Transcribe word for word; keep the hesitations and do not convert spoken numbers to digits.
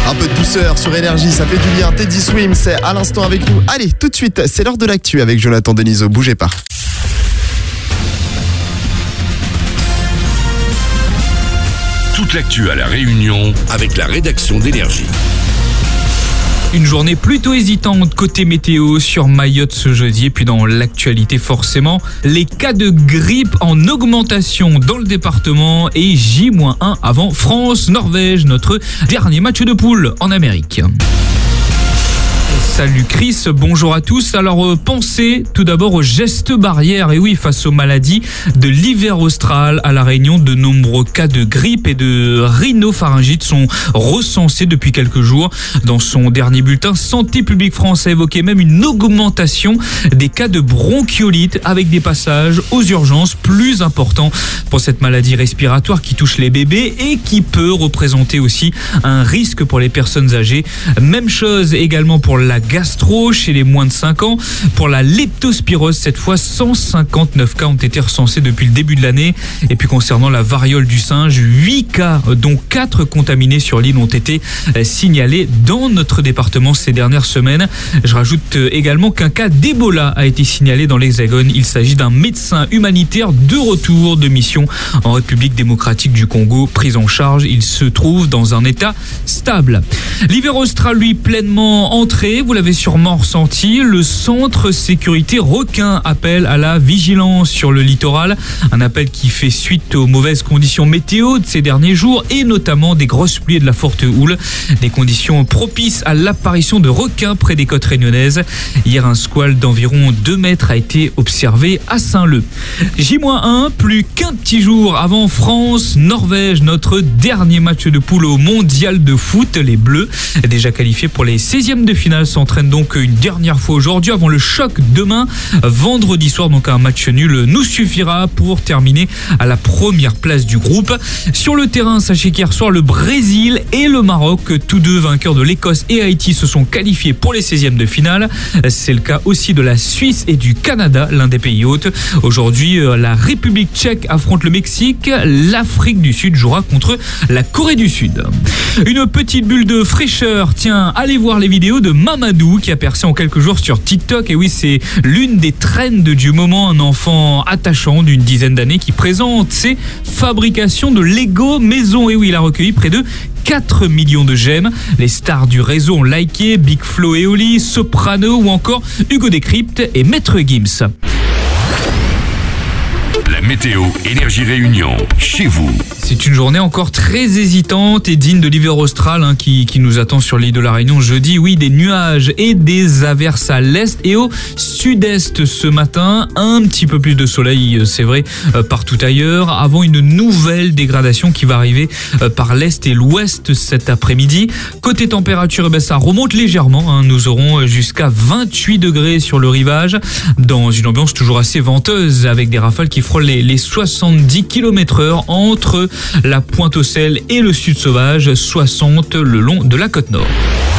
Un peu de douceur sur Énergie, ça fait du bien. Teddy Swims, c'est à l'instant avec nous. Allez, tout de suite, c'est l'heure de l'actu avec Jonathan Denisot. Bougez pas. Toute l'actu à La Réunion avec la rédaction d'Énergie. Une journée plutôt hésitante côté météo sur Mayotte ce jeudi. Et puis dans l'actualité forcément, les cas de grippe en augmentation dans le département et J un avant France-Norvège, notre dernier match de poule en Amérique. Salut Chris, bonjour à tous. Alors euh, pensez tout d'abord aux gestes barrières. Et oui, face aux maladies de l'hiver austral à La Réunion, de nombreux cas de grippe et de rhinopharyngite sont recensés depuis quelques jours. Dans son dernier bulletin, Santé publique France a évoqué même une augmentation des cas de bronchiolite avec des passages aux urgences plus importants pour cette maladie respiratoire qui touche les bébés et qui peut représenter aussi un risque pour les personnes âgées. Même chose également pour la gastro chez les moins de cinq ans. Pour la leptospirose, cette fois, cent cinquante-neuf cas ont été recensés depuis le début de l'année. Et puis concernant la variole du singe, huit cas, dont quatre contaminés sur l'île, ont été signalés dans notre département ces dernières semaines. Je rajoute également qu'un cas d'Ebola a été signalé dans l'Hexagone. Il s'agit d'un médecin humanitaire de retour de mission en République démocratique du Congo, pris en charge. Il se trouve dans un état stable. L'hiver austral, lui, pleinement entré. Vous l'avez sûrement ressenti, le centre sécurité requin appelle à la vigilance sur le littoral. Un appel qui fait suite aux mauvaises conditions météo de ces derniers jours et notamment des grosses pluies et de la forte houle. Des conditions propices à l'apparition de requins près des côtes réunionnaises. Hier, un squale d'environ deux mètres a été observé à Saint-Leu. J un, plus qu'un petit jour avant France-Norvège, notre dernier match de poule au mondial de foot. Les Bleus, déjà qualifiés pour les seizièmes de finale, s'entraîne donc une dernière fois aujourd'hui avant le choc demain, vendredi soir. Donc un match nul nous suffira pour terminer à la première place du groupe. Sur le terrain, sachez qu'hier soir, le Brésil et le Maroc, tous deux vainqueurs de l'Écosse et Haïti, se sont qualifiés pour les seizièmes de finale. C'est le cas aussi de la Suisse et du Canada, l'un des pays hôtes. Aujourd'hui, la République tchèque affronte le Mexique. L'Afrique du Sud jouera contre la Corée du Sud. Une petite bulle de fraîcheur. Tiens, allez voir les vidéos de Mamadou qui a percé en quelques jours sur TikTok. Et oui, c'est l'une des trends du moment. Un enfant attachant d'une dizaine d'années qui présente ses fabrications de Lego maison. Et oui, il a recueilli près de quatre millions de j'aime. Les stars du réseau ont liké, Big Flo et Oli, Soprano ou encore Hugo Décrypte et Maître Gims. La météo Énergie Réunion, chez vous. C'est une journée encore très hésitante et digne de l'hiver austral hein, qui, qui nous attend sur l'île de la Réunion jeudi. Oui, des nuages et des averses à l'est et au sud-est ce matin. Un petit peu plus de soleil, c'est vrai, euh, partout ailleurs, avant une nouvelle dégradation qui va arriver euh, par l'est et l'ouest cet après-midi. Côté température, eh ben, ça remonte légèrement. Hein. Nous aurons jusqu'à vingt-huit degrés sur le rivage, dans une ambiance toujours assez venteuse, avec des rafales qui frôlent les, les soixante-dix kilomètres heure entre la Pointe-aux-Sel et le Sud sauvage, soixante le long de la côte nord.